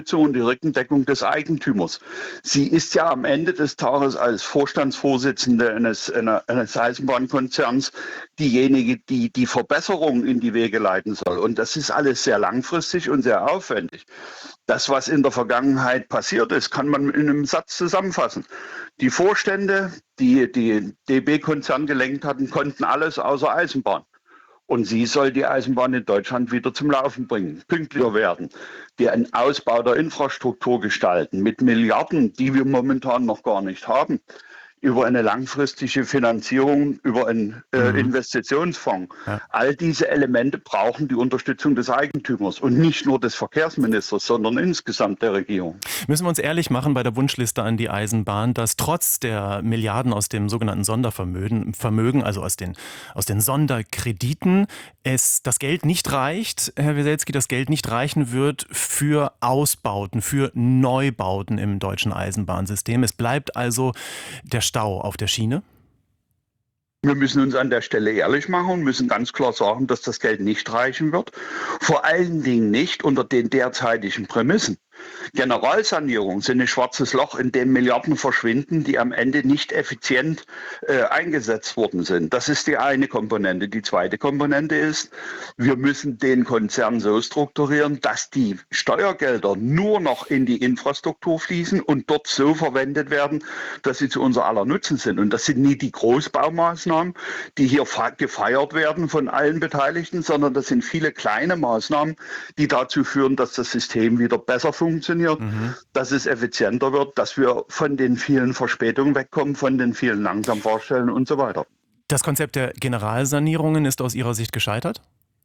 und die Rückendeckung des Eigentümers. Sie ist ja am Ende des Tages als Vorstandsvorsitzende eines Eisenbahnkonzerns diejenige, die die Verbesserung in die Wege leiten soll. Und das ist alles sehr langfristig und sehr aufwendig. Das, was in der Vergangenheit passiert ist, kann man in einem Satz zusammenfassen. Die Vorstände, die DB-Konzern gelenkt hatten, konnten alles außer Eisenbahn. Und sie soll die Eisenbahn in Deutschland wieder zum Laufen bringen, pünktlicher werden, den Ausbau der Infrastruktur gestalten mit Milliarden, die wir momentan noch gar nicht haben, über eine langfristige Finanzierung, über einen Investitionsfonds. Ja. All diese Elemente brauchen die Unterstützung des Eigentümers und nicht nur des Verkehrsministers, sondern insgesamt der Regierung. Müssen wir uns ehrlich machen bei der Wunschliste an die Eisenbahn, dass trotz der Milliarden aus dem sogenannten Sondervermögen, also aus den Sonderkrediten, das Geld nicht reicht, Herr Wieselski, das Geld nicht reichen wird für Ausbauten, für Neubauten im deutschen Eisenbahnsystem. Es bleibt also der Stau auf der Schiene? Wir müssen uns an der Stelle ehrlich machen und müssen ganz klar sagen, dass das Geld nicht reichen wird. Vor allen Dingen nicht unter den derzeitigen Prämissen. Generalsanierung sind ein schwarzes Loch, in dem Milliarden verschwinden, die am Ende nicht effizient eingesetzt worden sind. Das ist die eine Komponente. Die zweite Komponente ist, wir müssen den Konzern so strukturieren, dass die Steuergelder nur noch in die Infrastruktur fließen und dort so verwendet werden, dass sie zu unser aller Nutzen sind. Und das sind nie die Großbaumaßnahmen, die hier gefeiert werden von allen Beteiligten, sondern das sind viele kleine Maßnahmen, die dazu führen, dass das System wieder besser funktioniert, dass es effizienter wird, dass wir von den vielen Verspätungen wegkommen, von den vielen Langsamfahrstellen und so weiter. Das Konzept der Generalsanierungen ist aus Ihrer Sicht gescheitert?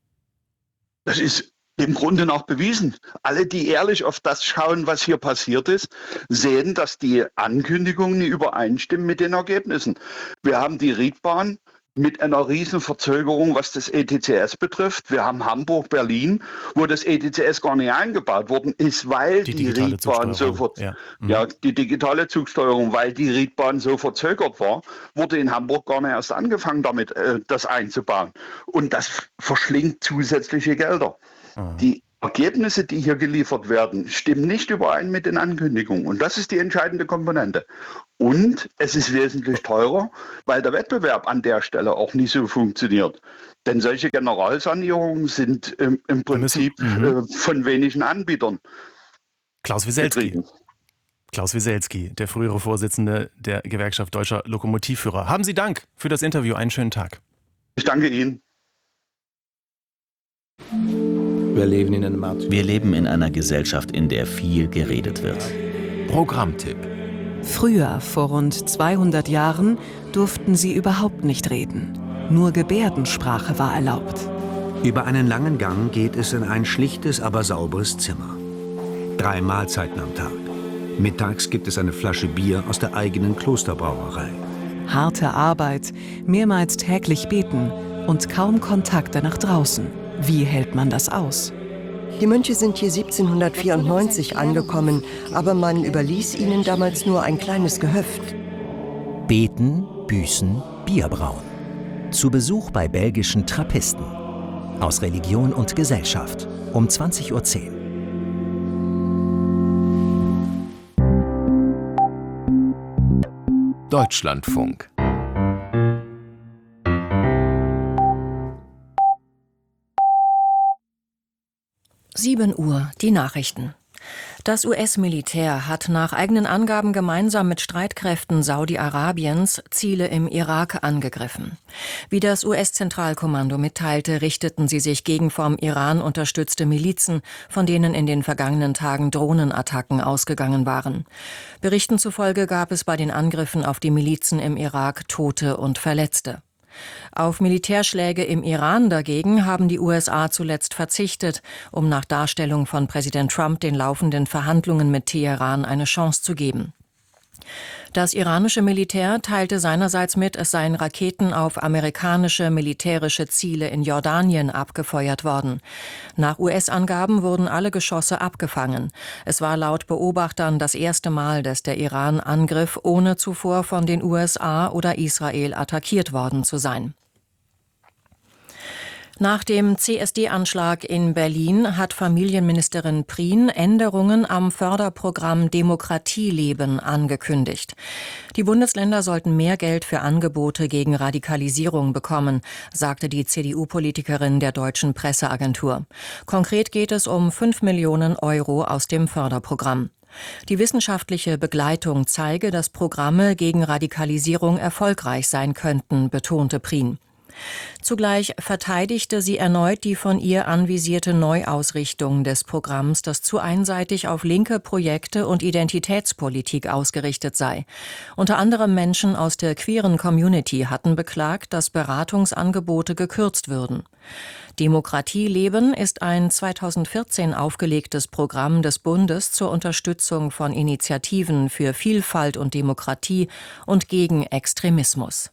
Das ist im Grunde nach bewiesen. Alle, die ehrlich auf das schauen, was hier passiert ist, sehen, dass die Ankündigungen nicht übereinstimmen mit den Ergebnissen. Wir haben die Riedbahn mit einer riesen Verzögerung, was das ETCS betrifft. Wir haben Hamburg-Berlin, wo das ETCS gar nicht eingebaut worden ist, weil die Riedbahn die digitale Zugsteuerung, weil die Riedbahn so verzögert war, wurde in Hamburg gar nicht erst angefangen damit, das einzubauen. Und das verschlingt zusätzliche Gelder. Die Ergebnisse, die hier geliefert werden, stimmen nicht überein mit den Ankündigungen. Und das ist die entscheidende Komponente. Und es ist wesentlich teurer, weil der Wettbewerb an der Stelle auch nicht so funktioniert. Denn solche Generalsanierungen sind im Prinzip von wenigen Anbietern getrieben. Klaus Wieselski, der frühere Vorsitzende der Gewerkschaft Deutscher Lokomotivführer. Haben Sie Dank für das Interview. Einen schönen Tag. Ich danke Ihnen. Wir leben in einer Gesellschaft, in der viel geredet wird. Programmtipp. Früher, vor rund 200 Jahren, durften sie überhaupt nicht reden. Nur Gebärdensprache war erlaubt. Über einen langen Gang geht es in ein schlichtes, aber sauberes Zimmer. 3 Mahlzeiten am Tag. Mittags gibt es eine Flasche Bier aus der eigenen Klosterbrauerei. Harte Arbeit, mehrmals täglich beten und kaum Kontakte nach draußen. Wie hält man das aus? Die Mönche sind hier 1794 angekommen, aber man überließ ihnen damals nur ein kleines Gehöft. Beten, büßen, Bier brauen. Zu Besuch bei belgischen Trappisten. Aus Religion und Gesellschaft. Um 20:10 Uhr. Deutschlandfunk. Uhr, die Nachrichten. Das US-Militär hat nach eigenen Angaben gemeinsam mit Streitkräften Saudi-Arabiens Ziele im Irak angegriffen. Wie das US-Zentralkommando mitteilte, richteten sie sich gegen vom Iran unterstützte Milizen, von denen in den vergangenen Tagen Drohnenattacken ausgegangen waren. Berichten zufolge gab es bei den Angriffen auf die Milizen im Irak Tote und Verletzte. Auf Militärschläge im Iran dagegen haben die USA zuletzt verzichtet, um nach Darstellung von Präsident Trump den laufenden Verhandlungen mit Teheran eine Chance zu geben. Das iranische Militär teilte seinerseits mit, es seien Raketen auf amerikanische militärische Ziele in Jordanien abgefeuert worden. Nach US-Angaben wurden alle Geschosse abgefangen. Es war laut Beobachtern das erste Mal, dass der Iran angriff, ohne zuvor von den USA oder Israel attackiert worden zu sein. Nach dem CSD-Anschlag in Berlin hat Familienministerin Prien Änderungen am Förderprogramm Demokratieleben angekündigt. Die Bundesländer sollten mehr Geld für Angebote gegen Radikalisierung bekommen, sagte die CDU-Politikerin der Deutschen Presseagentur. Konkret geht es um 5 Millionen Euro aus dem Förderprogramm. Die wissenschaftliche Begleitung zeige, dass Programme gegen Radikalisierung erfolgreich sein könnten, betonte Prien. Zugleich verteidigte sie erneut die von ihr anvisierte Neuausrichtung des Programms, das zu einseitig auf linke Projekte und Identitätspolitik ausgerichtet sei. Unter anderem Menschen aus der queeren Community hatten beklagt, dass Beratungsangebote gekürzt würden. Demokratieleben ist ein 2014 aufgelegtes Programm des Bundes zur Unterstützung von Initiativen für Vielfalt und Demokratie und gegen Extremismus.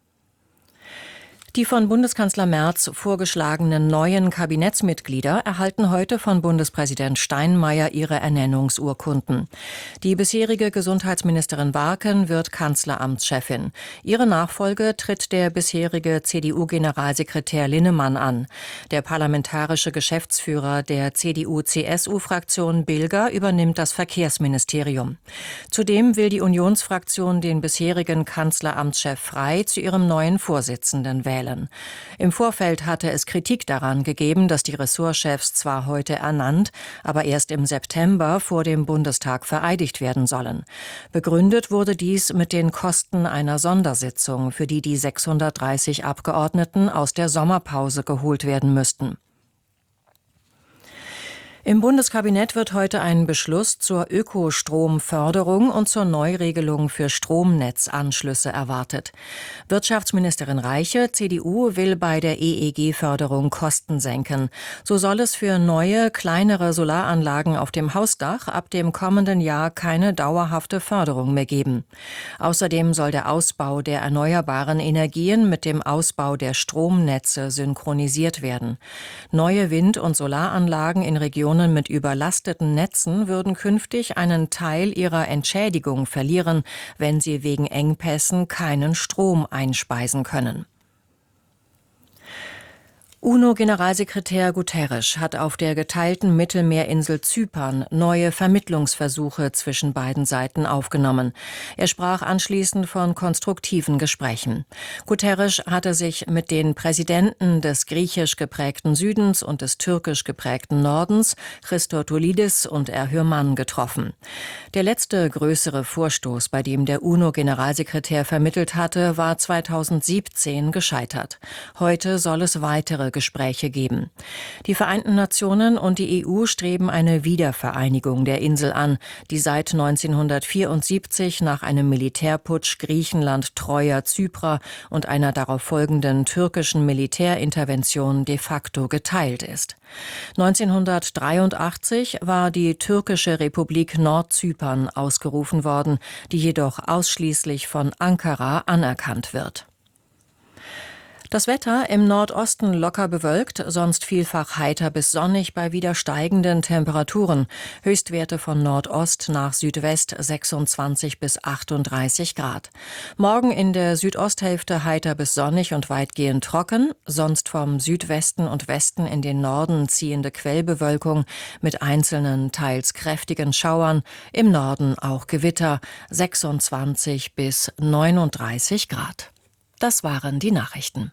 Die von Bundeskanzler Merz vorgeschlagenen neuen Kabinettsmitglieder erhalten heute von Bundespräsident Steinmeier ihre Ernennungsurkunden. Die bisherige Gesundheitsministerin Warken wird Kanzleramtschefin. Ihre Nachfolge tritt der bisherige CDU-Generalsekretär Linnemann an. Der parlamentarische Geschäftsführer der CDU-CSU-Fraktion Bilger übernimmt das Verkehrsministerium. Zudem will die Unionsfraktion den bisherigen Kanzleramtschef Frey zu ihrem neuen Vorsitzenden wählen. Im Vorfeld hatte es Kritik daran gegeben, dass die Ressortchefs zwar heute ernannt, aber erst im September vor dem Bundestag vereidigt werden sollen. Begründet wurde dies mit den Kosten einer Sondersitzung, für die 630 Abgeordneten aus der Sommerpause geholt werden müssten. Im Bundeskabinett wird heute ein Beschluss zur Ökostromförderung und zur Neuregelung für Stromnetzanschlüsse erwartet. Wirtschaftsministerin Reiche, CDU, will bei der EEG-Förderung Kosten senken. So soll es für neue, kleinere Solaranlagen auf dem Hausdach ab dem kommenden Jahr keine dauerhafte Förderung mehr geben. Außerdem soll der Ausbau der erneuerbaren Energien mit dem Ausbau der Stromnetze synchronisiert werden. Neue Wind- und Solaranlagen in Regionen mit überlasteten Netzen würden künftig einen Teil ihrer Entschädigung verlieren, wenn sie wegen Engpässen keinen Strom einspeisen können. UNO-Generalsekretär Guterres hat auf der geteilten Mittelmeerinsel Zypern neue Vermittlungsversuche zwischen beiden Seiten aufgenommen. Er sprach anschließend von konstruktiven Gesprächen. Guterres hatte sich mit den Präsidenten des griechisch geprägten Südens und des türkisch geprägten Nordens, Christodoulidis und Erhürman, getroffen. Der letzte größere Vorstoß, bei dem der UNO-Generalsekretär vermittelt hatte, war 2017 gescheitert. Heute soll es weitere Gespräche geben. Die Vereinten Nationen und die EU streben eine Wiedervereinigung der Insel an, die seit 1974 nach einem Militärputsch Griechenland treuer Zyprer und einer darauf folgenden türkischen Militärintervention de facto geteilt ist. 1983 war die türkische Republik Nordzypern ausgerufen worden, die jedoch ausschließlich von Ankara anerkannt wird. Das Wetter im Nordosten locker bewölkt, sonst vielfach heiter bis sonnig bei wieder steigenden Temperaturen. Höchstwerte von Nordost nach Südwest 26 bis 38 Grad. Morgen in der Südosthälfte heiter bis sonnig und weitgehend trocken, sonst vom Südwesten und Westen in den Norden ziehende Quellbewölkung mit einzelnen, teils kräftigen Schauern, im Norden auch Gewitter, 26 bis 39 Grad. Das waren die Nachrichten.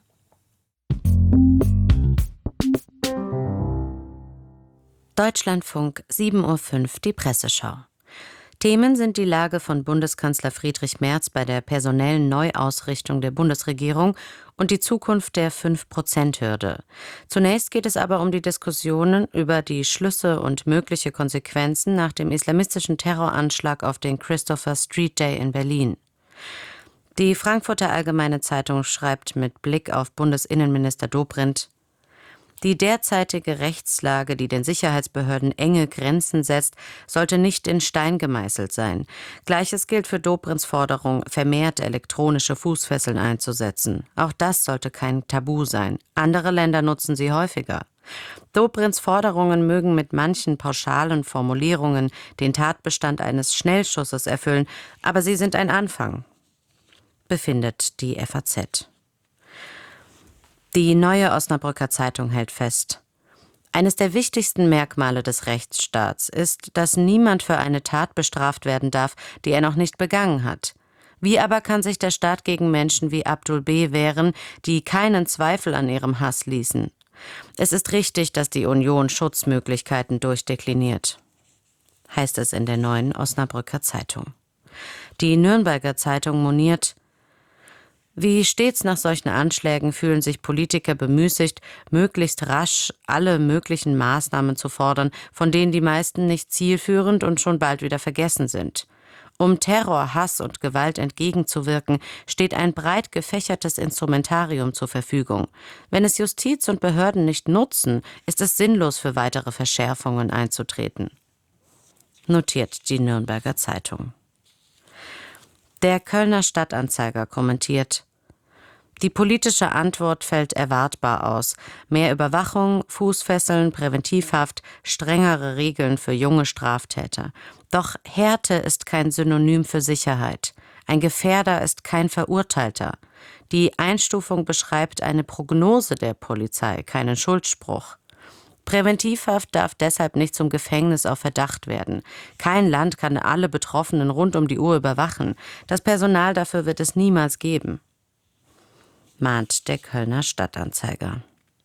Deutschlandfunk, 7:05 Uhr, die Presseschau. Themen sind die Lage von Bundeskanzler Friedrich Merz bei der personellen Neuausrichtung der Bundesregierung und die Zukunft der 5%-Hürde. Zunächst geht es aber um die Diskussionen über die Schlüsse und mögliche Konsequenzen nach dem islamistischen Terroranschlag auf den Christopher Street Day in Berlin. Die Frankfurter Allgemeine Zeitung schreibt mit Blick auf Bundesinnenminister Dobrindt: Die derzeitige Rechtslage, die den Sicherheitsbehörden enge Grenzen setzt, sollte nicht in Stein gemeißelt sein. Gleiches gilt für Dobrindts Forderung, vermehrt elektronische Fußfesseln einzusetzen. Auch das sollte kein Tabu sein. Andere Länder nutzen sie häufiger. Dobrindts Forderungen mögen mit manchen pauschalen Formulierungen den Tatbestand eines Schnellschusses erfüllen, aber sie sind ein Anfang, befindet die FAZ. Die Neue Osnabrücker Zeitung hält fest: Eines der wichtigsten Merkmale des Rechtsstaats ist, dass niemand für eine Tat bestraft werden darf, die er noch nicht begangen hat. Wie aber kann sich der Staat gegen Menschen wie Abdul B. wehren, die keinen Zweifel an ihrem Hass ließen? Es ist richtig, dass die Union Schutzmöglichkeiten durchdekliniert, heißt es in der Neuen Osnabrücker Zeitung. Die Nürnberger Zeitung moniert: Wie stets nach solchen Anschlägen fühlen sich Politiker bemüßigt, möglichst rasch alle möglichen Maßnahmen zu fordern, von denen die meisten nicht zielführend und schon bald wieder vergessen sind. Um Terror, Hass und Gewalt entgegenzuwirken, steht ein breit gefächertes Instrumentarium zur Verfügung. Wenn es Justiz und Behörden nicht nutzen, ist es sinnlos, für weitere Verschärfungen einzutreten, notiert die Nürnberger Zeitung. Der Kölner Stadtanzeiger kommentiert: Die politische Antwort fällt erwartbar aus. Mehr Überwachung, Fußfesseln, Präventivhaft, strengere Regeln für junge Straftäter. Doch Härte ist kein Synonym für Sicherheit. Ein Gefährder ist kein Verurteilter. Die Einstufung beschreibt eine Prognose der Polizei, keinen Schuldspruch. Präventivhaft darf deshalb nicht zum Gefängnis auf Verdacht werden. Kein Land kann alle Betroffenen rund um die Uhr überwachen. Das Personal dafür wird es niemals geben, mahnt der Kölner Stadtanzeiger.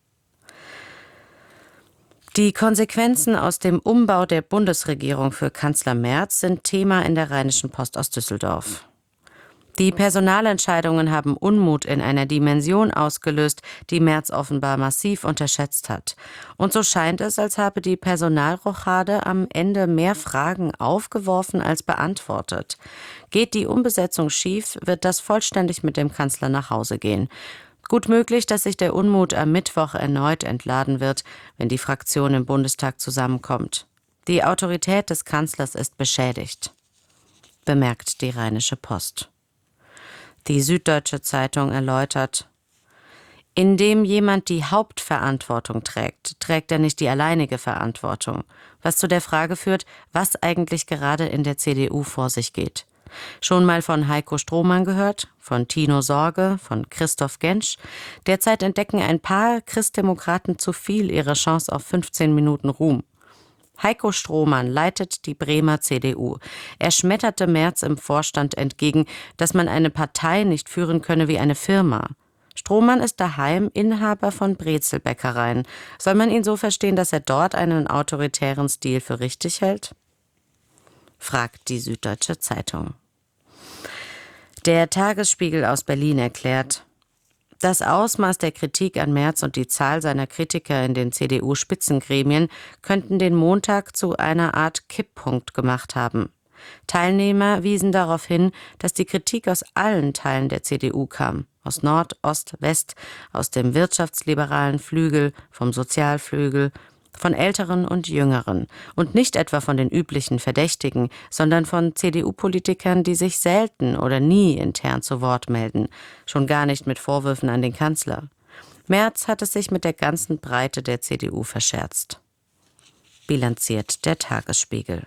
Die Konsequenzen aus dem Umbau der Bundesregierung für Kanzler Merz sind Thema in der Rheinischen Post aus Düsseldorf. Die Personalentscheidungen haben Unmut in einer Dimension ausgelöst, die Merz offenbar massiv unterschätzt hat. Und so scheint es, als habe die Personalrochade am Ende mehr Fragen aufgeworfen als beantwortet. Geht die Umbesetzung schief, wird das vollständig mit dem Kanzler nach Hause gehen. Gut möglich, dass sich der Unmut am Mittwoch erneut entladen wird, wenn die Fraktion im Bundestag zusammenkommt. Die Autorität des Kanzlers ist beschädigt, bemerkt die Rheinische Post. Die Süddeutsche Zeitung erläutert: Indem jemand die Hauptverantwortung trägt, trägt er nicht die alleinige Verantwortung, was zu der Frage führt, was eigentlich gerade in der CDU vor sich geht. Schon mal von Heiko Strohmann gehört, von Tino Sorge, von Christoph Gentsch. Derzeit entdecken ein paar Christdemokraten zu viel ihre Chance auf 15 Minuten Ruhm. Heiko Strohmann leitet die Bremer CDU. Er schmetterte Merz im Vorstand entgegen, dass man eine Partei nicht führen könne wie eine Firma. Strohmann ist daheim Inhaber von Brezelbäckereien. Soll man ihn so verstehen, dass er dort einen autoritären Stil für richtig hält? Fragt die Süddeutsche Zeitung. Der Tagesspiegel aus Berlin erklärt: Das Ausmaß der Kritik an Merz und die Zahl seiner Kritiker in den CDU-Spitzengremien könnten den Montag zu einer Art Kipppunkt gemacht haben. Teilnehmer wiesen darauf hin, dass die Kritik aus allen Teilen der CDU kam. Aus Nord, Ost, West, aus dem wirtschaftsliberalen Flügel, vom Sozialflügel, von Älteren und Jüngeren und nicht etwa von den üblichen Verdächtigen, sondern von CDU-Politikern, die sich selten oder nie intern zu Wort melden, schon gar nicht mit Vorwürfen an den Kanzler. Merz hat es sich mit der ganzen Breite der CDU verscherzt, bilanziert der Tagesspiegel.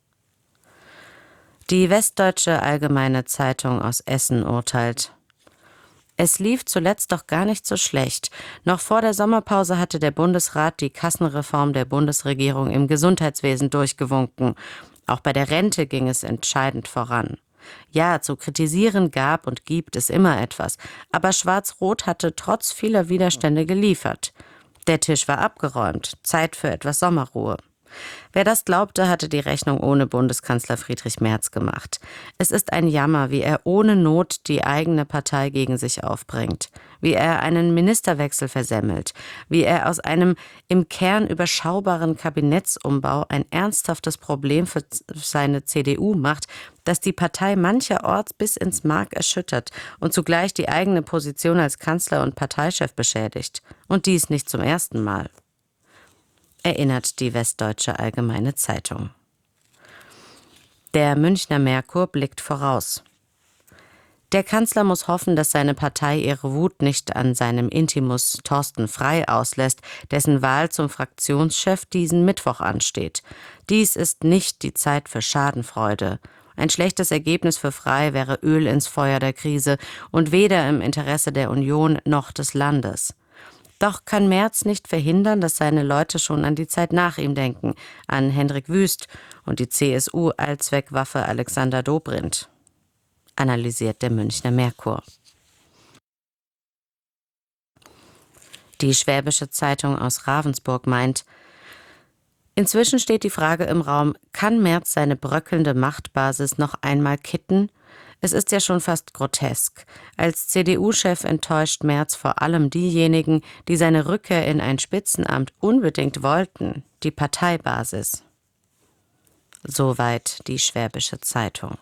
Die Westdeutsche Allgemeine Zeitung aus Essen urteilt: Es lief zuletzt doch gar nicht so schlecht. Noch vor der Sommerpause hatte der Bundesrat die Kassenreform der Bundesregierung im Gesundheitswesen durchgewunken. Auch bei der Rente ging es entscheidend voran. Ja, zu kritisieren gab und gibt es immer etwas, aber Schwarz-Rot hatte trotz vieler Widerstände geliefert. Der Tisch war abgeräumt, Zeit für etwas Sommerruhe. Wer das glaubte, hatte die Rechnung ohne Bundeskanzler Friedrich Merz gemacht. Es ist ein Jammer, wie er ohne Not die eigene Partei gegen sich aufbringt, wie er einen Ministerwechsel versemmelt, wie er aus einem im Kern überschaubaren Kabinettsumbau ein ernsthaftes Problem für seine CDU macht, das die Partei mancherorts bis ins Mark erschüttert und zugleich die eigene Position als Kanzler und Parteichef beschädigt. Und dies nicht zum ersten Mal, erinnert die Westdeutsche Allgemeine Zeitung. Der Münchner Merkur blickt voraus. Der Kanzler muss hoffen, dass seine Partei ihre Wut nicht an seinem Intimus Thorsten Frey auslässt, dessen Wahl zum Fraktionschef diesen Mittwoch ansteht. Dies ist nicht die Zeit für Schadenfreude. Ein schlechtes Ergebnis für Frey wäre Öl ins Feuer der Krise und weder im Interesse der Union noch des Landes. Doch kann Merz nicht verhindern, dass seine Leute schon an die Zeit nach ihm denken, an Hendrik Wüst und die CSU-Allzweckwaffe Alexander Dobrindt, analysiert der Münchner Merkur. Die Schwäbische Zeitung aus Ravensburg meint, inzwischen steht die Frage im Raum, kann Merz seine bröckelnde Machtbasis noch einmal kitten? Es ist ja schon fast grotesk. Als CDU-Chef enttäuscht Merz vor allem diejenigen, die seine Rückkehr in ein Spitzenamt unbedingt wollten, die Parteibasis. Soweit die Schwäbische Zeitung.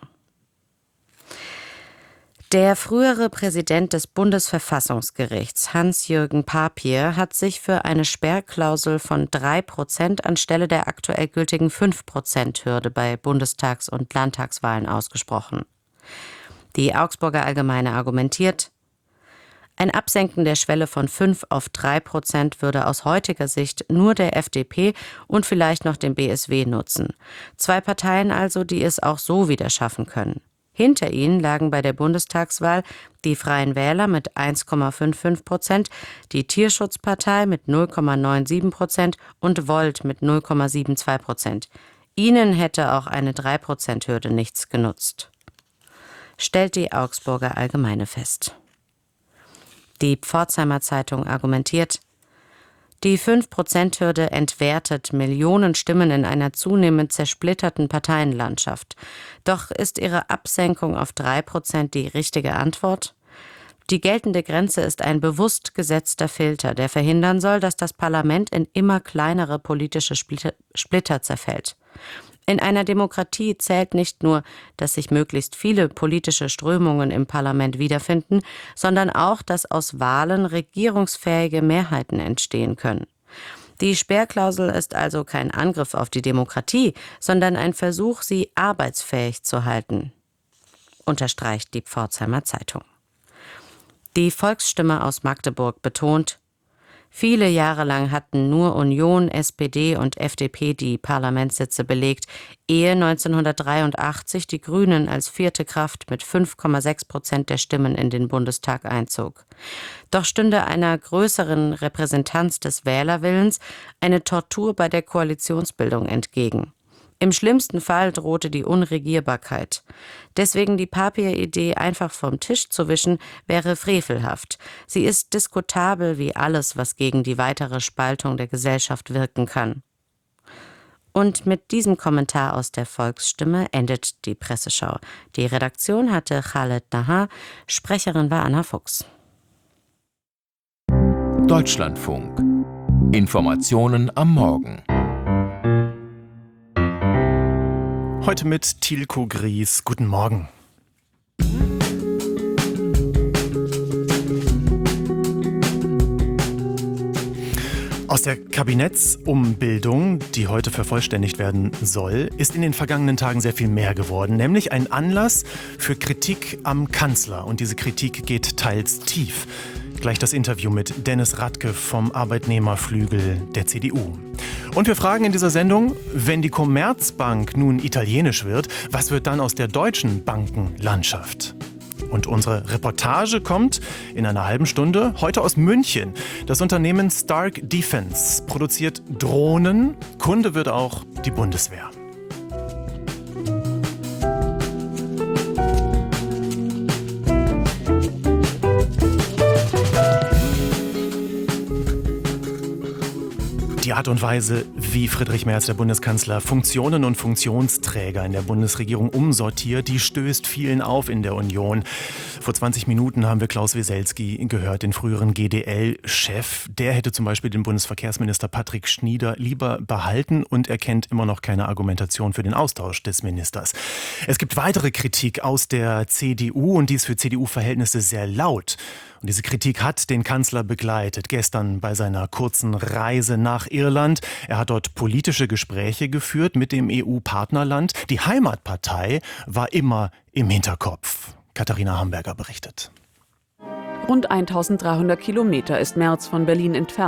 Der frühere Präsident des Bundesverfassungsgerichts, Hans-Jürgen Papier, hat sich für eine Sperrklausel von 3% anstelle der aktuell gültigen 5%-Hürde bei Bundestags- und Landtagswahlen ausgesprochen. Die Augsburger Allgemeine argumentiert, ein Absenken der Schwelle von 5 auf 3% würde aus heutiger Sicht nur der FDP und vielleicht noch dem BSW nutzen. 2 Parteien also, die es auch so wieder schaffen können. Hinter ihnen lagen bei der Bundestagswahl die Freien Wähler mit 1,55%, die Tierschutzpartei mit 0,97% und Volt mit 0,72%. Ihnen hätte auch eine 3%-Hürde nichts genutzt, stellt die Augsburger Allgemeine fest. Die Pforzheimer Zeitung argumentiert, die 5%-Hürde entwertet Millionen Stimmen in einer zunehmend zersplitterten Parteienlandschaft. Doch ist ihre Absenkung auf 3% die richtige Antwort? Die geltende Grenze ist ein bewusst gesetzter Filter, der verhindern soll, dass das Parlament in immer kleinere politische Splitter zerfällt. In einer Demokratie zählt nicht nur, dass sich möglichst viele politische Strömungen im Parlament wiederfinden, sondern auch, dass aus Wahlen regierungsfähige Mehrheiten entstehen können. Die Sperrklausel ist also kein Angriff auf die Demokratie, sondern ein Versuch, sie arbeitsfähig zu halten, unterstreicht die Pforzheimer Zeitung. Die Volksstimme aus Magdeburg betont, viele Jahre lang hatten nur Union, SPD und FDP die Parlamentssitze belegt, ehe 1983 die Grünen als 4. Kraft mit 5,6% der Stimmen in den Bundestag einzog. Doch stünde einer größeren Repräsentanz des Wählerwillens eine Tortur bei der Koalitionsbildung entgegen. Im schlimmsten Fall drohte die Unregierbarkeit. Deswegen die Papier-Idee einfach vom Tisch zu wischen, wäre frevelhaft. Sie ist diskutabel wie alles, was gegen die weitere Spaltung der Gesellschaft wirken kann. Und mit diesem Kommentar aus der Volksstimme endet die Presseschau. Die Redaktion hatte Khaled Nahar, Sprecherin war Anna Fuchs. Deutschlandfunk. Informationen am Morgen. Heute mit Tilko Gries. Guten Morgen. Aus der Kabinettsumbildung, die heute vervollständigt werden soll, ist in den vergangenen Tagen sehr viel mehr geworden, nämlich ein Anlass für Kritik am Kanzler. Und diese Kritik geht teils tief. Gleich das Interview mit Dennis Radke vom Arbeitnehmerflügel der CDU. Und wir fragen in dieser Sendung, wenn die Commerzbank nun italienisch wird, was wird dann aus der deutschen Bankenlandschaft? Und unsere Reportage kommt in einer halben Stunde heute aus München. Das Unternehmen Stark Defense produziert Drohnen. Kunde wird auch die Bundeswehr. Die Art und Weise, wie Friedrich Merz, der Bundeskanzler, Funktionen und Funktionsträger in der Bundesregierung umsortiert, die stößt vielen auf in der Union. Vor 20 Minuten haben wir Klaus Wieselski gehört, den früheren GDL-Chef. Der hätte zum Beispiel den Bundesverkehrsminister Patrick Schnieder lieber behalten und er kennt immer noch keine Argumentation für den Austausch des Ministers. Es gibt weitere Kritik aus der CDU und die ist für CDU-Verhältnisse sehr laut. Und diese Kritik hat den Kanzler begleitet, gestern bei seiner kurzen Reise nach Irland. Er hat dort politische Gespräche geführt mit dem EU-Partnerland. Die Heimatpartei war immer im Hinterkopf. Katharina Hamburger berichtet. Rund 1300 Kilometer ist Merz von Berlin entfernt.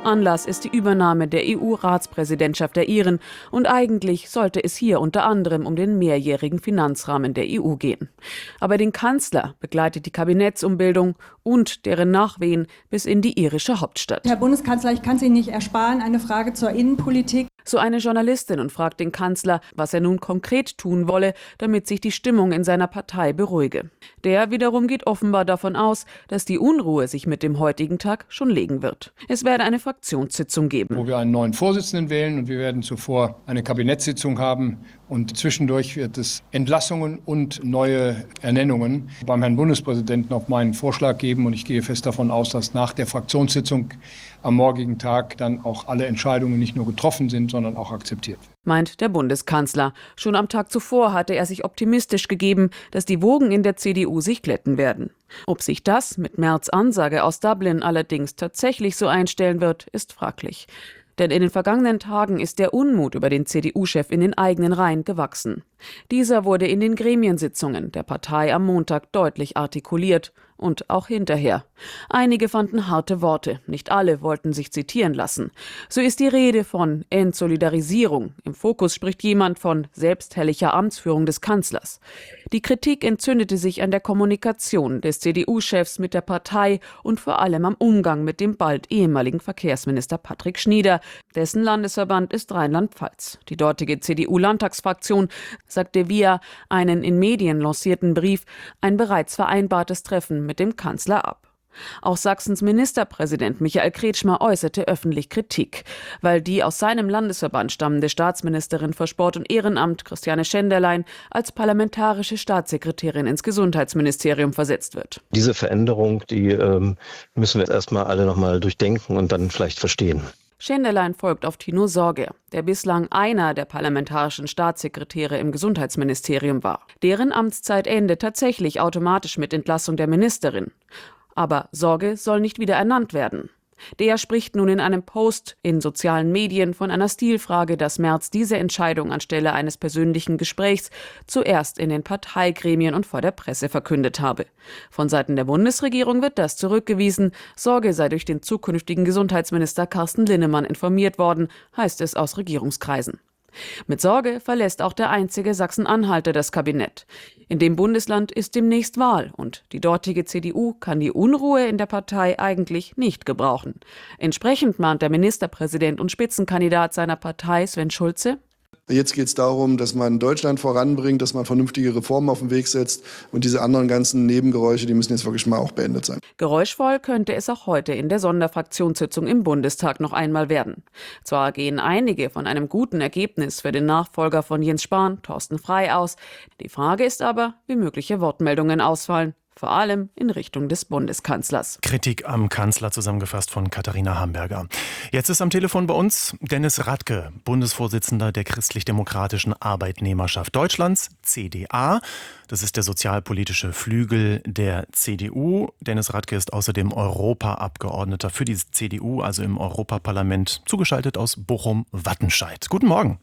Anlass ist die Übernahme der EU-Ratspräsidentschaft der Iren und eigentlich sollte es hier unter anderem um den mehrjährigen Finanzrahmen der EU gehen. Aber den Kanzler begleitet die Kabinettsumbildung und deren Nachwehen bis in die irische Hauptstadt. Herr Bundeskanzler, ich kann es Ihnen nicht ersparen, eine Frage zur Innenpolitik. So eine Journalistin und fragt den Kanzler, was er nun konkret tun wolle, damit sich die Stimmung in seiner Partei beruhige. Der wiederum geht offenbar davon aus, dass die Unruhe sich mit dem heutigen Tag schon legen wird. Es werde eine Fraktionssitzung geben, wo wir einen neuen Vorsitzenden wählen, und wir werden zuvor eine Kabinettssitzung haben und zwischendurch wird es Entlassungen und neue Ernennungen beim Herrn Bundespräsidenten auf meinen Vorschlag geben, und ich gehe fest davon aus, dass nach der Fraktionssitzung am morgigen Tag dann auch alle Entscheidungen nicht nur getroffen sind, sondern auch akzeptiert werden. Meint der Bundeskanzler. Schon am Tag zuvor hatte er sich optimistisch gegeben, dass die Wogen in der CDU sich glätten werden. Ob sich das mit Merz' Ansage aus Dublin allerdings tatsächlich so einstellen wird, ist fraglich. Denn in den vergangenen Tagen ist der Unmut über den CDU-Chef in den eigenen Reihen gewachsen. Dieser wurde in den Gremiensitzungen der Partei am Montag deutlich artikuliert und auch hinterher. Einige fanden harte Worte, nicht alle wollten sich zitieren lassen. So ist die Rede von Entsolidarisierung. Im Fokus spricht jemand von selbstherrlicher Amtsführung des Kanzlers. Die Kritik entzündete sich an der Kommunikation des CDU-Chefs mit der Partei und vor allem am Umgang mit dem bald ehemaligen Verkehrsminister Patrick Schnieder. Dessen Landesverband ist Rheinland-Pfalz. Die dortige CDU-Landtagsfraktion sagte via einen in Medien lancierten Brief ein bereits vereinbartes Treffen mit dem Kanzler ab. Auch Sachsens Ministerpräsident Michael Kretschmer äußerte öffentlich Kritik, weil die aus seinem Landesverband stammende Staatsministerin für Sport und Ehrenamt Christiane Schenderlein als parlamentarische Staatssekretärin ins Gesundheitsministerium versetzt wird. Diese Veränderung, die müssen wir jetzt erstmal alle nochmal durchdenken und dann vielleicht verstehen. Schenderlein folgt auf Tino Sorge, der bislang einer der parlamentarischen Staatssekretäre im Gesundheitsministerium war. Deren Amtszeit endet tatsächlich automatisch mit Entlassung der Ministerin. Aber Sorge soll nicht wieder ernannt werden. Der spricht nun in einem Post in sozialen Medien von einer Stilfrage, dass Merz diese Entscheidung anstelle eines persönlichen Gesprächs zuerst in den Parteigremien und vor der Presse verkündet habe. Von Seiten der Bundesregierung wird das zurückgewiesen. Sorge sei durch den zukünftigen Gesundheitsminister Carsten Linnemann informiert worden, heißt es aus Regierungskreisen. Mit Sorge verlässt auch der einzige Sachsen-Anhalter das Kabinett. In dem Bundesland ist demnächst Wahl und die dortige CDU kann die Unruhe in der Partei eigentlich nicht gebrauchen. Entsprechend mahnt der Ministerpräsident und Spitzenkandidat seiner Partei Sven Schulze: Jetzt geht es darum, dass man Deutschland voranbringt, dass man vernünftige Reformen auf den Weg setzt. Und diese anderen ganzen Nebengeräusche, die müssen jetzt wirklich mal auch beendet sein. Geräuschvoll könnte es auch heute in der Sonderfraktionssitzung im Bundestag noch einmal werden. Zwar gehen einige von einem guten Ergebnis für den Nachfolger von Jens Spahn, Thorsten Frey, aus. Die Frage ist aber, wie mögliche Wortmeldungen ausfallen. Vor allem in Richtung des Bundeskanzlers. Kritik am Kanzler, zusammengefasst von Katharina Hamburger. Jetzt ist am Telefon bei uns Dennis Radke, Bundesvorsitzender der Christlich-Demokratischen Arbeitnehmerschaft Deutschlands, CDA. Das ist der sozialpolitische Flügel der CDU. Dennis Radke ist außerdem Europaabgeordneter für die CDU, also im Europaparlament, zugeschaltet aus Bochum-Wattenscheid. Guten Morgen.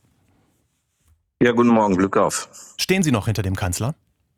Ja, guten Morgen, Glück auf. Stehen Sie noch hinter dem Kanzler?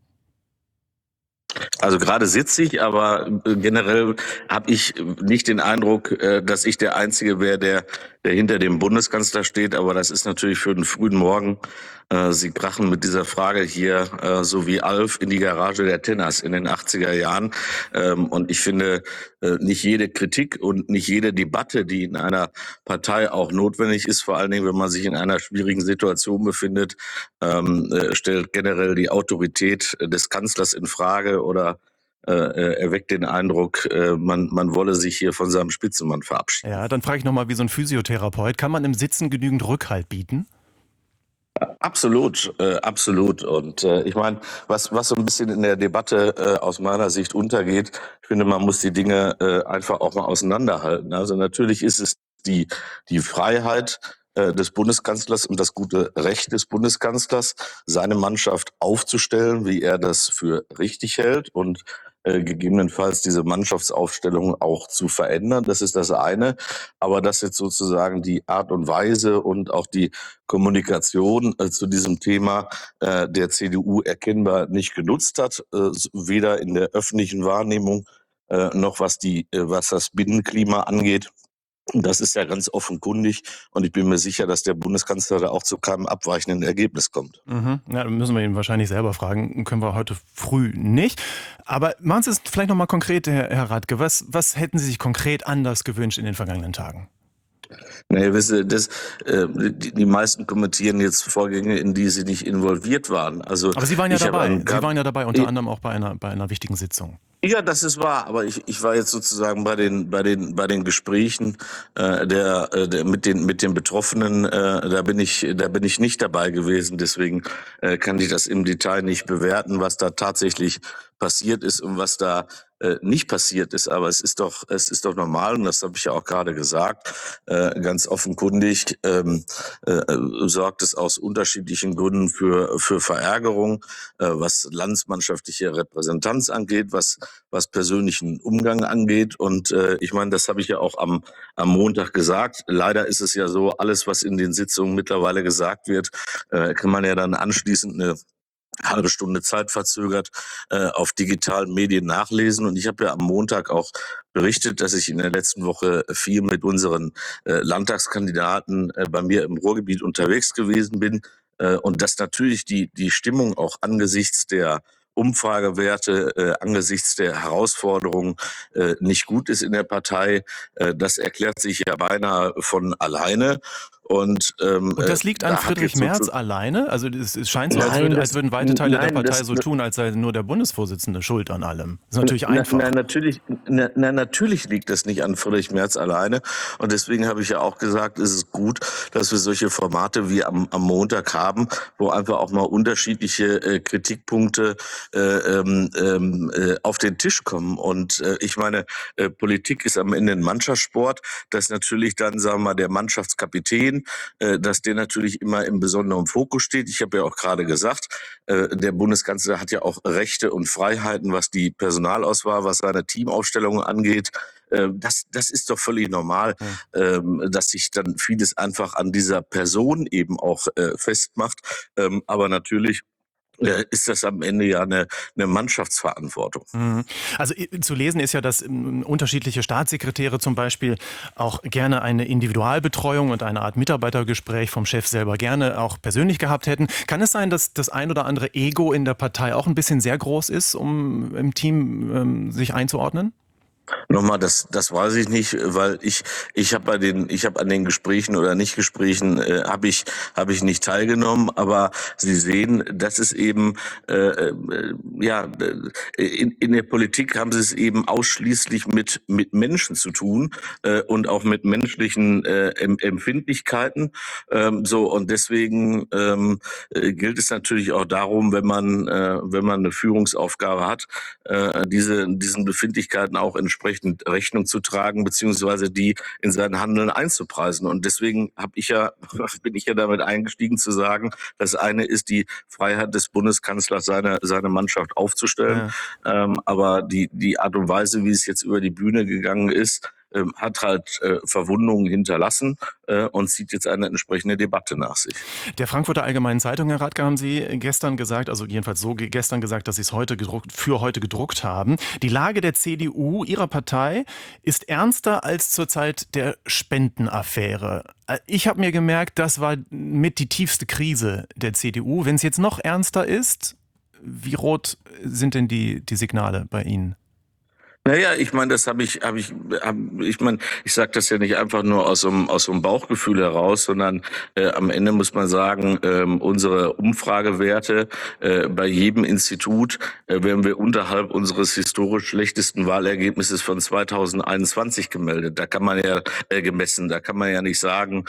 Also gerade sitze ich, aber generell habe ich nicht den Eindruck, dass ich der Einzige wäre, der hinter dem Bundeskanzler steht. Aber das ist natürlich für den frühen Morgen. Sie krachen mit dieser Frage hier so wie Alf in die Garage der Tenners in den 80er Jahren. Und ich finde, nicht jede Kritik und nicht jede Debatte, die in einer Partei auch notwendig ist, vor allen Dingen, wenn man sich in einer schwierigen Situation befindet, stellt generell die Autorität des Kanzlers in Frage oder erweckt den Eindruck, man wolle sich hier von seinem Spitzenmann verabschieden. Ja, dann frage ich nochmal wie so ein Physiotherapeut, kann man im Sitzen genügend Rückhalt bieten? Absolut, absolut. Und ich meine, was so ein bisschen in der Debatte aus meiner Sicht untergeht, ich finde, man muss die Dinge einfach auch mal auseinanderhalten. Also natürlich ist es die Freiheit des Bundeskanzlers und das gute Recht des Bundeskanzlers, seine Mannschaft aufzustellen, wie er das für richtig hält und gegebenenfalls diese Mannschaftsaufstellung auch zu verändern. Das ist das eine. Aber dass jetzt sozusagen die Art und Weise und auch die Kommunikation zu diesem Thema der CDU erkennbar nicht genutzt hat, weder in der öffentlichen Wahrnehmung noch was das Binnenklima angeht, Das ist ja ganz offenkundig und ich bin mir sicher, dass der Bundeskanzler da auch zu keinem abweichenden Ergebnis kommt. Mhm. Ja, dann müssen wir ihn wahrscheinlich selber fragen. Können wir heute früh nicht. Aber machen Sie es vielleicht nochmal konkret, Herr Radke. Was hätten Sie sich konkret anders gewünscht in den vergangenen Tagen? Naja, wissen Sie, die meisten kommentieren jetzt Vorgänge, in die sie nicht involviert waren. Also, aber Sie waren ja dabei. Sie waren ja dabei, unter anderem auch bei einer wichtigen Sitzung. Ja, das ist wahr, aber ich war jetzt sozusagen bei den Gesprächen mit den Betroffenen, da bin ich nicht dabei gewesen, deswegen kann ich das im Detail nicht bewerten, was da tatsächlich passiert ist und was da nicht passiert ist, aber es ist doch normal, und das habe ich ja auch gerade gesagt, ganz offenkundig sorgt es aus unterschiedlichen Gründen für Verärgerung, was landsmannschaftliche Repräsentanz angeht, was persönlichen Umgang angeht, und ich meine, das habe ich ja auch am Montag gesagt. Leider ist es ja so, alles, was in den Sitzungen mittlerweile gesagt wird, kann man ja dann anschließend eine halbe Stunde zeitverzögert auf digitalen Medien nachlesen. Und ich habe ja am Montag auch berichtet, dass ich in der letzten Woche viel mit unseren Landtagskandidaten bei mir im Ruhrgebiet unterwegs gewesen bin und dass natürlich die Stimmung auch angesichts der Umfragewerte, angesichts der Herausforderungen nicht gut ist in der Partei. Das erklärt sich ja beinahe von alleine. Und das liegt an Friedrich Merz alleine? Also es scheint so, als würden weite Teile der Partei so tun, als sei nur der Bundesvorsitzende schuld an allem. Das ist natürlich einfach. Natürlich liegt das nicht an Friedrich Merz alleine. Und deswegen habe ich ja auch gesagt, es ist gut, dass wir solche Formate wie am Montag haben, wo einfach auch mal unterschiedliche Kritikpunkte auf den Tisch kommen. Und ich meine, Politik ist am Ende ein Mannschaftssport, dass natürlich dann, sagen wir mal, der Mannschaftskapitän, dass der natürlich immer im besonderen Fokus steht. Ich habe ja auch gerade gesagt, der Bundeskanzler hat ja auch Rechte und Freiheiten, was die Personalauswahl, was seine Teamaufstellung angeht. Das ist doch völlig normal, dass sich dann vieles einfach an dieser Person eben auch festmacht. Aber natürlich ist das am Ende ja eine Mannschaftsverantwortung. Also zu lesen ist ja, dass unterschiedliche Staatssekretäre zum Beispiel auch gerne eine Individualbetreuung und eine Art Mitarbeitergespräch vom Chef selber gerne auch persönlich gehabt hätten. Kann es sein, dass das ein oder andere Ego in der Partei auch ein bisschen sehr groß ist, um im Team sich einzuordnen? Nochmal, das weiß ich nicht, weil ich habe an den Gesprächen oder Nicht-Gesprächen habe ich nicht teilgenommen, aber Sie sehen, das ist eben in der Politik haben Sie es eben ausschließlich mit Menschen zu tun und auch mit menschlichen Empfindlichkeiten, und deswegen gilt es natürlich auch darum, wenn man eine Führungsaufgabe hat, diesen Befindlichkeiten auch entsprechend Rechnung zu tragen, beziehungsweise die in sein Handeln einzupreisen. Und deswegen bin ich ja damit eingestiegen zu sagen, das eine ist die Freiheit des Bundeskanzlers, seine Mannschaft aufzustellen. Ja. Aber die Art und Weise, wie es jetzt über die Bühne gegangen ist, hat halt Verwundungen hinterlassen und zieht jetzt eine entsprechende Debatte nach sich. Der Frankfurter Allgemeinen Zeitung, Herr Radke, haben Sie gestern gesagt, also jedenfalls so gestern gesagt, dass Sie es für heute gedruckt haben. Die Lage der CDU, Ihrer Partei, ist ernster als zur Zeit der Spendenaffäre. Ich habe mir gemerkt, das war mit die tiefste Krise der CDU. Wenn es jetzt noch ernster ist, wie rot sind denn die Signale bei Ihnen? Naja, ich meine, ich sage das ja nicht einfach nur aus so einem Bauchgefühl heraus, sondern am Ende muss man sagen, unsere Umfragewerte bei jedem Institut werden wir unterhalb unseres historisch schlechtesten Wahlergebnisses von 2021 gemeldet. Da kann man ja gemessen, da kann man ja nicht sagen,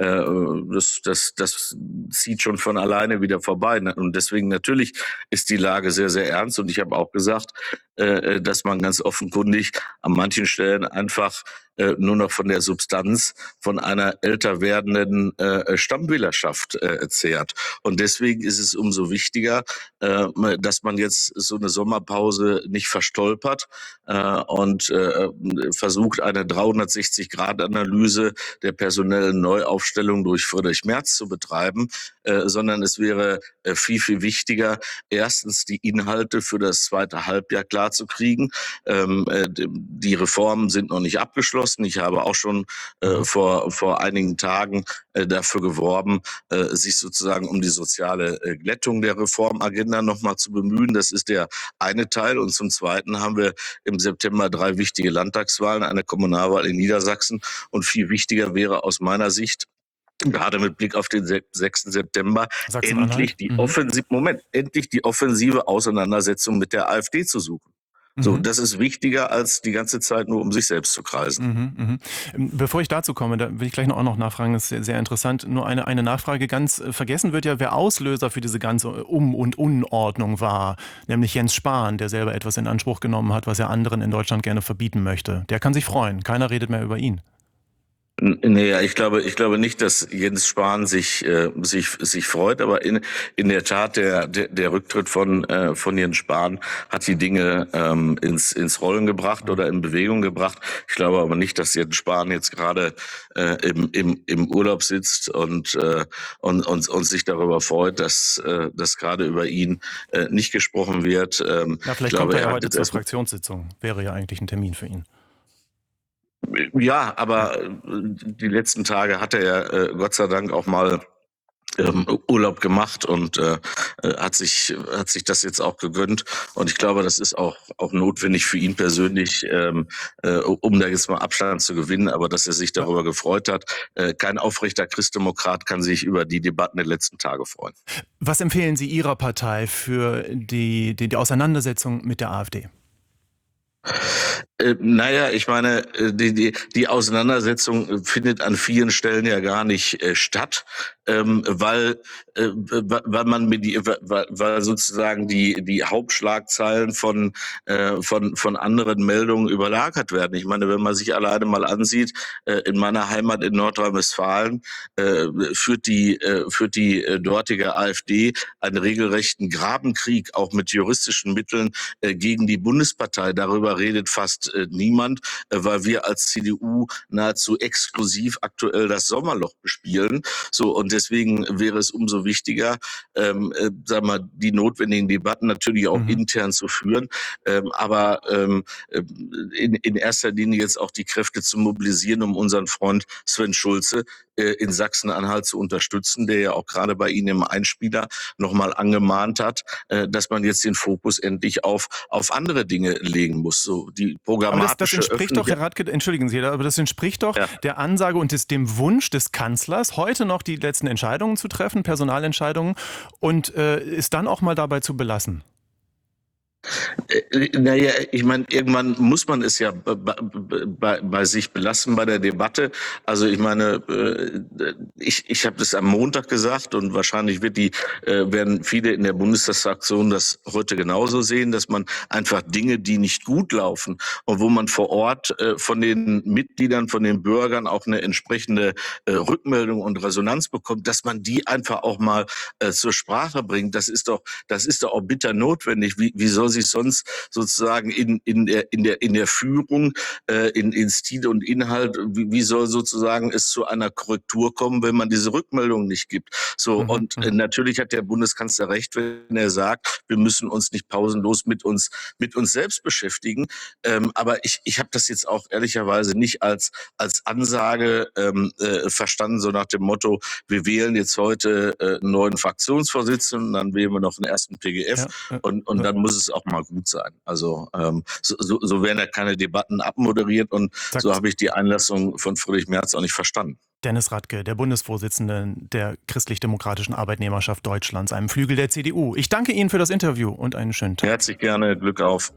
das zieht schon von alleine wieder vorbei. Und deswegen natürlich ist die Lage sehr, sehr ernst. Und ich habe auch gesagt, dass man ganz offenkundig an manchen Stellen einfach nur noch von der Substanz von einer älter werdenden Stammwählerschaft zehrt. Und deswegen ist es umso wichtiger, dass man jetzt so eine Sommerpause nicht verstolpert und versucht, eine 360-Grad-Analyse der personellen Neuaufstellung durch Friedrich Merz zu betreiben. sondern es wäre viel, viel wichtiger, erstens die Inhalte für das zweite Halbjahr klarzukriegen. Die Reformen sind noch nicht abgeschlossen. Ich habe auch schon vor einigen Tagen dafür geworben, sich sozusagen um die soziale Glättung der Reformagenda nochmal zu bemühen. Das ist der eine Teil. Und zum Zweiten haben wir im September 3 wichtige Landtagswahlen, eine Kommunalwahl in Niedersachsen. Und viel wichtiger wäre aus meiner Sicht, gerade mit Blick auf den 6. September, endlich die offensive Auseinandersetzung mit der AfD zu suchen. So, das ist wichtiger, als die ganze Zeit nur um sich selbst zu kreisen. Bevor ich dazu komme, da will ich gleich auch noch nachfragen, das ist sehr, sehr interessant. Nur eine Nachfrage, ganz vergessen wird ja, wer Auslöser für diese ganze und Unordnung war, nämlich Jens Spahn, der selber etwas in Anspruch genommen hat, was er anderen in Deutschland gerne verbieten möchte. Der kann sich freuen, keiner redet mehr über ihn. Nee, ich glaube nicht, dass Jens Spahn sich freut, aber in der Tat der Rücktritt von Jens Spahn hat die Dinge ins Rollen gebracht oder in Bewegung gebracht. Ich glaube aber nicht, dass Jens Spahn jetzt gerade im Urlaub sitzt und sich darüber freut, dass gerade über ihn nicht gesprochen wird. Vielleicht kommt er ja heute zur Fraktionssitzung. Wäre ja eigentlich ein Termin für ihn. Ja, aber die letzten Tage hat er ja Gott sei Dank auch mal Urlaub gemacht und hat sich das jetzt auch gegönnt. Und ich glaube, das ist auch notwendig für ihn persönlich, um da jetzt mal Abstand zu gewinnen, aber dass er sich darüber gefreut hat. Kein aufrechter Christdemokrat kann sich über die Debatten der letzten Tage freuen. Was empfehlen Sie Ihrer Partei für die Auseinandersetzung mit der AfD? Naja, ich meine, die Auseinandersetzung findet an vielen Stellen ja gar nicht statt, weil sozusagen die Hauptschlagzeilen von anderen Meldungen überlagert werden. Ich meine, wenn man sich alleine mal ansieht, in meiner Heimat in Nordrhein-Westfalen führt die dortige AfD einen regelrechten Grabenkrieg, auch mit juristischen Mitteln, gegen die Bundespartei. Darüber redet fast niemand, weil wir als CDU nahezu exklusiv aktuell das Sommerloch bespielen. So, und deswegen wäre es umso wichtiger, die notwendigen Debatten natürlich auch intern zu führen, aber in erster Linie jetzt auch die Kräfte zu mobilisieren, um unseren Freund Sven Schulze in Sachsen-Anhalt zu unterstützen, der ja auch gerade bei Ihnen im Einspieler nochmal angemahnt hat, dass man jetzt den Fokus endlich auf andere Dinge legen muss. So die programmatische. Aber das entspricht doch, Herr Radke, entschuldigen Sie, aber das entspricht doch der Ansage und dem Wunsch des Kanzlers, heute noch die letzten Entscheidungen zu treffen, Personalentscheidungen, und es dann auch mal dabei zu belassen. Naja, ich meine, irgendwann muss man es ja bei sich belassen bei der Debatte. Also ich meine, ich habe das am Montag gesagt und wahrscheinlich werden viele in der Bundestagsfraktion das heute genauso sehen, dass man einfach Dinge, die nicht gut laufen und wo man vor Ort von den Mitgliedern, von den Bürgern auch eine entsprechende Rückmeldung und Resonanz bekommt, dass man die einfach auch mal zur Sprache bringt. Das ist doch auch bitter notwendig. Wie soll sich sonst sozusagen in der Führung, in Stil und Inhalt, wie soll sozusagen es zu einer Korrektur kommen, wenn man diese Rückmeldung nicht gibt? So, und natürlich hat der Bundeskanzler recht, wenn er sagt, wir müssen uns nicht pausenlos mit uns selbst beschäftigen. Aber ich habe das jetzt auch ehrlicherweise nicht als Ansage verstanden, so nach dem Motto, wir wählen jetzt heute einen neuen Fraktionsvorsitzenden, dann wählen wir noch einen ersten PGF und dann muss es auch mal gut sein. Also so werden ja keine Debatten abmoderiert und so habe ich die Einlassung von Friedrich Merz auch nicht verstanden. Dennis Radke, der Bundesvorsitzende der Christlich-Demokratischen Arbeitnehmerschaft Deutschlands, einem Flügel der CDU. Ich danke Ihnen für das Interview und einen schönen Tag. Herzlich gerne, Glück auf.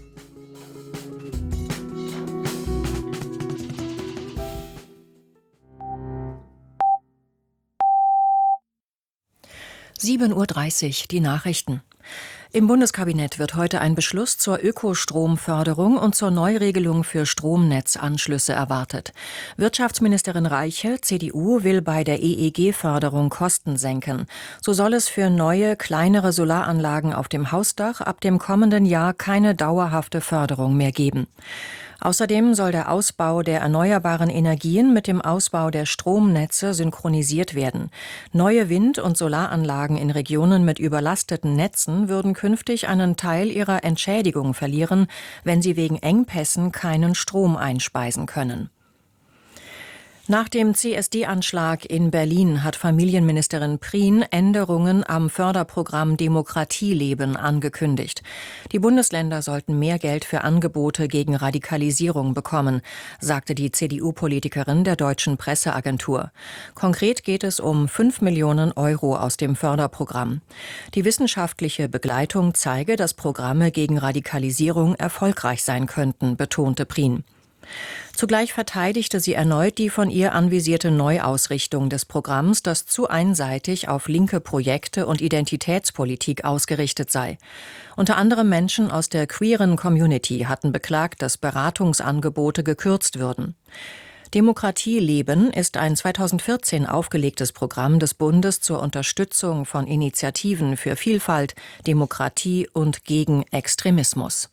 (7:30 Uhr), die Nachrichten. Im Bundeskabinett wird heute ein Beschluss zur Ökostromförderung und zur Neuregelung für Stromnetzanschlüsse erwartet. Wirtschaftsministerin Reiche, CDU, will bei der EEG-Förderung Kosten senken. So soll es für neue, kleinere Solaranlagen auf dem Hausdach ab dem kommenden Jahr keine dauerhafte Förderung mehr geben. Außerdem soll der Ausbau der erneuerbaren Energien mit dem Ausbau der Stromnetze synchronisiert werden. Neue Wind- und Solaranlagen in Regionen mit überlasteten Netzen würden künftig einen Teil ihrer Entschädigung verlieren, wenn sie wegen Engpässen keinen Strom einspeisen können. Nach dem CSD-Anschlag in Berlin hat Familienministerin Prien Änderungen am Förderprogramm Demokratieleben angekündigt. Die Bundesländer sollten mehr Geld für Angebote gegen Radikalisierung bekommen, sagte die CDU-Politikerin der Deutschen Presseagentur. Konkret geht es um 5 Millionen Euro aus dem Förderprogramm. Die wissenschaftliche Begleitung zeige, dass Programme gegen Radikalisierung erfolgreich sein könnten, betonte Prien. Zugleich verteidigte sie erneut die von ihr anvisierte Neuausrichtung des Programms, das zu einseitig auf linke Projekte und Identitätspolitik ausgerichtet sei. Unter anderem Menschen aus der queeren Community hatten beklagt, dass Beratungsangebote gekürzt würden. Demokratieleben ist ein 2014 aufgelegtes Programm des Bundes zur Unterstützung von Initiativen für Vielfalt, Demokratie und gegen Extremismus.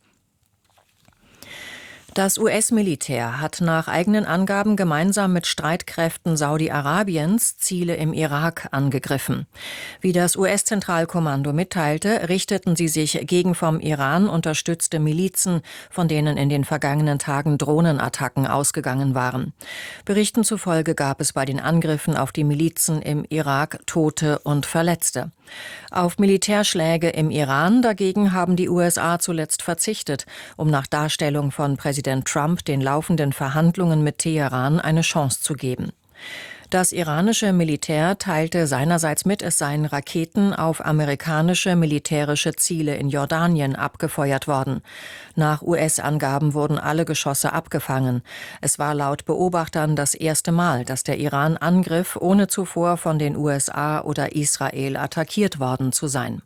Das US-Militär hat nach eigenen Angaben gemeinsam mit Streitkräften Saudi-Arabiens Ziele im Irak angegriffen. Wie das US-Zentralkommando mitteilte, richteten sie sich gegen vom Iran unterstützte Milizen, von denen in den vergangenen Tagen Drohnenattacken ausgegangen waren. Berichten zufolge gab es bei den Angriffen auf die Milizen im Irak Tote und Verletzte. Auf Militärschläge im Iran dagegen haben die USA zuletzt verzichtet, um nach Darstellung von Präsident Trump den laufenden Verhandlungen mit Teheran eine Chance zu geben. Das iranische Militär teilte seinerseits mit, es seien Raketen auf amerikanische militärische Ziele in Jordanien abgefeuert worden. Nach US-Angaben wurden alle Geschosse abgefangen. Es war laut Beobachtern das erste Mal, dass der Iran angriff, ohne zuvor von den USA oder Israel attackiert worden zu sein.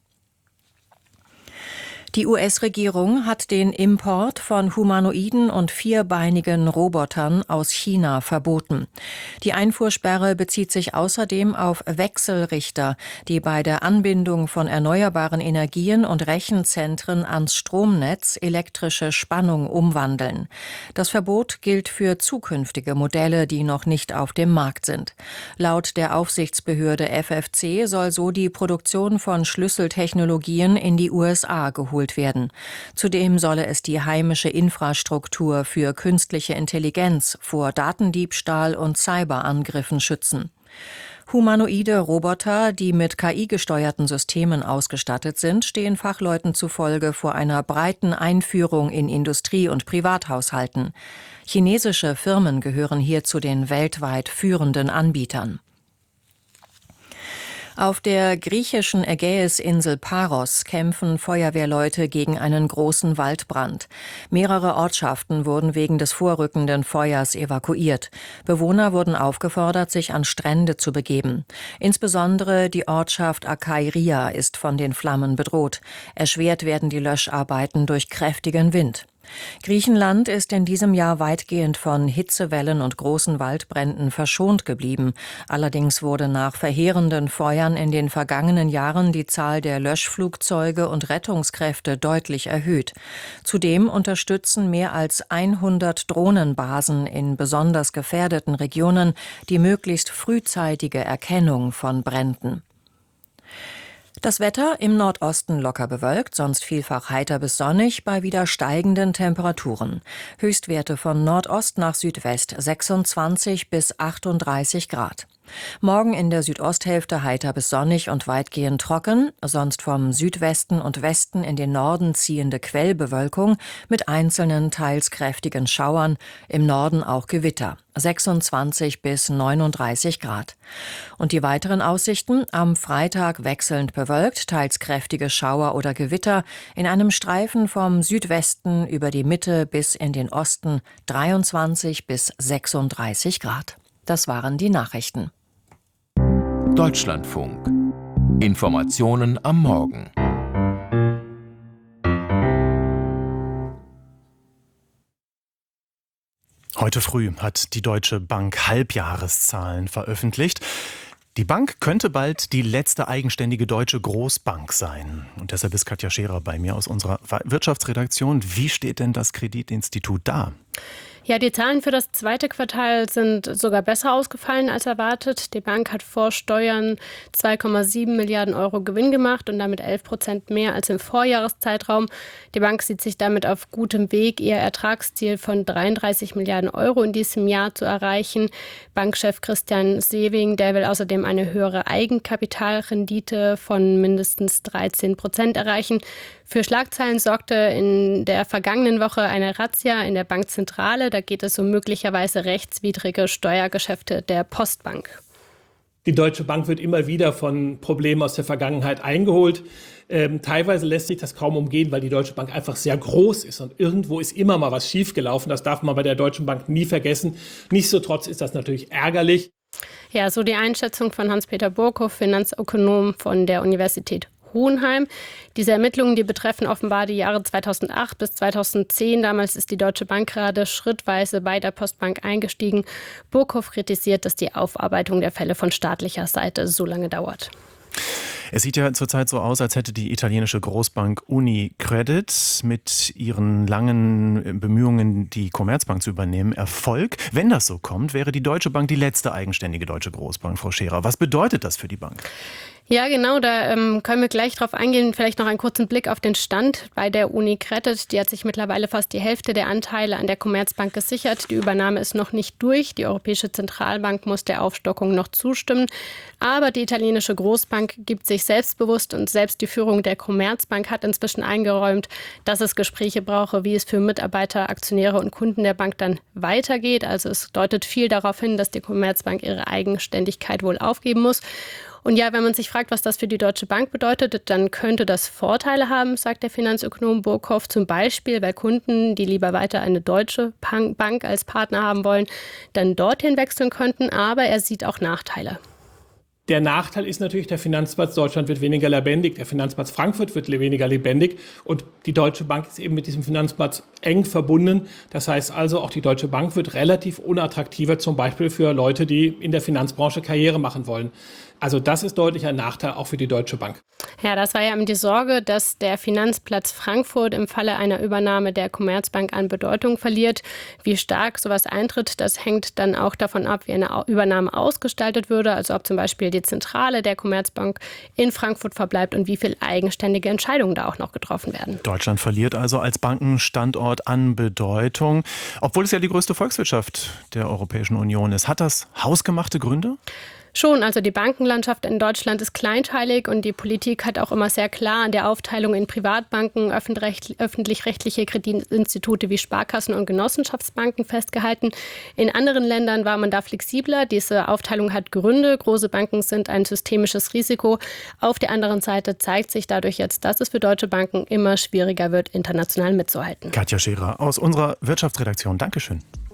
Die US-Regierung hat den Import von humanoiden und vierbeinigen Robotern aus China verboten. Die Einfuhrsperre bezieht sich außerdem auf Wechselrichter, die bei der Anbindung von erneuerbaren Energien und Rechenzentren ans Stromnetz elektrische Spannung umwandeln. Das Verbot gilt für zukünftige Modelle, die noch nicht auf dem Markt sind. Laut der Aufsichtsbehörde FFC soll so die Produktion von Schlüsseltechnologien in die USA geholt werden. Zudem solle es die heimische Infrastruktur für künstliche Intelligenz vor Datendiebstahl und Cyberangriffen schützen. Humanoide Roboter, die mit KI-gesteuerten Systemen ausgestattet sind, stehen Fachleuten zufolge vor einer breiten Einführung in Industrie- und Privathaushalten. Chinesische Firmen gehören hier zu den weltweit führenden Anbietern. Auf der griechischen Ägäisinsel Paros kämpfen Feuerwehrleute gegen einen großen Waldbrand. Mehrere Ortschaften wurden wegen des vorrückenden Feuers evakuiert. Bewohner wurden aufgefordert, sich an Strände zu begeben. Insbesondere die Ortschaft Akairia ist von den Flammen bedroht. Erschwert werden die Löscharbeiten durch kräftigen Wind. Griechenland ist in diesem Jahr weitgehend von Hitzewellen und großen Waldbränden verschont geblieben. Allerdings wurde nach verheerenden Feuern in den vergangenen Jahren die Zahl der Löschflugzeuge und Rettungskräfte deutlich erhöht. Zudem unterstützen mehr als 100 Drohnenbasen in besonders gefährdeten Regionen die möglichst frühzeitige Erkennung von Bränden. Das Wetter im Nordosten locker bewölkt, sonst vielfach heiter bis sonnig bei wieder steigenden Temperaturen. Höchstwerte von Nordost nach Südwest 26 bis 38 Grad. Morgen in der Südosthälfte heiter bis sonnig und weitgehend trocken, sonst vom Südwesten und Westen in den Norden ziehende Quellbewölkung mit einzelnen teils kräftigen Schauern, im Norden auch Gewitter, 26 bis 39 Grad. Und die weiteren Aussichten: am Freitag wechselnd bewölkt, teils kräftige Schauer oder Gewitter, in einem Streifen vom Südwesten über die Mitte bis in den Osten 23 bis 36 Grad. Das waren die Nachrichten. Deutschlandfunk. Informationen am Morgen. Heute früh hat die Deutsche Bank Halbjahreszahlen veröffentlicht. Die Bank könnte bald die letzte eigenständige deutsche Großbank sein. Und deshalb ist Katja Scherer bei mir aus unserer Wirtschaftsredaktion. Wie steht denn das Kreditinstitut da? Ja, die Zahlen für das zweite Quartal sind sogar besser ausgefallen als erwartet. Die Bank hat vor Steuern 2,7 Milliarden Euro Gewinn gemacht und damit 11% mehr als im Vorjahreszeitraum. Die Bank sieht sich damit auf gutem Weg, ihr Ertragsziel von 33 Milliarden Euro in diesem Jahr zu erreichen. Bankchef Christian Sewing, der will außerdem eine höhere Eigenkapitalrendite von mindestens 13% erreichen. Für Schlagzeilen sorgte in der vergangenen Woche eine Razzia in der Bankzentrale. Da geht es um möglicherweise rechtswidrige Steuergeschäfte der Postbank. Die Deutsche Bank wird immer wieder von Problemen aus der Vergangenheit eingeholt. Teilweise lässt sich das kaum umgehen, weil die Deutsche Bank einfach sehr groß ist. Und irgendwo ist immer mal was schiefgelaufen. Das darf man bei der Deutschen Bank nie vergessen. Nichtsdestotrotz ist das natürlich ärgerlich. Ja, so die Einschätzung von Hans-Peter Burghoff, Finanzökonom von der Universität Hohenheim. Diese Ermittlungen, die betreffen offenbar die Jahre 2008 bis 2010. Damals ist die Deutsche Bank gerade schrittweise bei der Postbank eingestiegen. Burghoff kritisiert, dass die Aufarbeitung der Fälle von staatlicher Seite so lange dauert. Es sieht ja zurzeit so aus, als hätte die italienische Großbank UniCredit mit ihren langen Bemühungen, die Commerzbank zu übernehmen, Erfolg. Wenn das so kommt, wäre die Deutsche Bank die letzte eigenständige deutsche Großbank, Frau Scherer. Was bedeutet das für die Bank? Ja, genau, da können wir gleich drauf eingehen. Vielleicht noch einen kurzen Blick auf den Stand bei der UniCredit. Die hat sich mittlerweile fast die Hälfte der Anteile an der Commerzbank gesichert. Die Übernahme ist noch nicht durch. Die Europäische Zentralbank muss der Aufstockung noch zustimmen. Aber die italienische Großbank gibt sich selbstbewusst und selbst die Führung der Commerzbank hat inzwischen eingeräumt, dass es Gespräche brauche, wie es für Mitarbeiter, Aktionäre und Kunden der Bank dann weitergeht. Also es deutet viel darauf hin, dass die Commerzbank ihre Eigenständigkeit wohl aufgeben muss. Und ja, wenn man sich fragt, was das für die Deutsche Bank bedeutet, dann könnte das Vorteile haben, sagt der Finanzökonom Burghoff. Zum Beispiel, weil Kunden, die lieber weiter eine deutsche Bank als Partner haben wollen, dann dorthin wechseln könnten. Aber er sieht auch Nachteile. Der Nachteil ist natürlich, der Finanzplatz Deutschland wird weniger lebendig, der Finanzplatz Frankfurt wird weniger lebendig und die Deutsche Bank ist eben mit diesem Finanzplatz eng verbunden. Das heißt also, auch die Deutsche Bank wird relativ unattraktiver, zum Beispiel für Leute, die in der Finanzbranche Karriere machen wollen. Also das ist deutlich ein Nachteil auch für die Deutsche Bank. Ja, das war ja die Sorge, dass der Finanzplatz Frankfurt im Falle einer Übernahme der Commerzbank an Bedeutung verliert. Wie stark sowas eintritt, das hängt dann auch davon ab, wie eine Übernahme ausgestaltet würde. Also ob zum Beispiel die Zentrale der Commerzbank in Frankfurt verbleibt und wie viel eigenständige Entscheidungen da auch noch getroffen werden. Deutschland verliert also als Bankenstandort an Bedeutung, obwohl es ja die größte Volkswirtschaft der Europäischen Union ist. Hat das hausgemachte Gründe? Schon, also die Bankenlandschaft in Deutschland ist kleinteilig und die Politik hat auch immer sehr klar an der Aufteilung in Privatbanken, öffentlich-rechtliche Kreditinstitute wie Sparkassen und Genossenschaftsbanken festgehalten. In anderen Ländern war man da flexibler. Diese Aufteilung hat Gründe. Große Banken sind ein systemisches Risiko. Auf der anderen Seite zeigt sich dadurch jetzt, dass es für deutsche Banken immer schwieriger wird, international mitzuhalten. Katja Scherer aus unserer Wirtschaftsredaktion. Dankeschön.